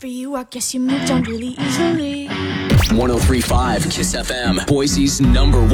for you, I guess you moved on really easily. 103.5 KISS FM, Boise's #1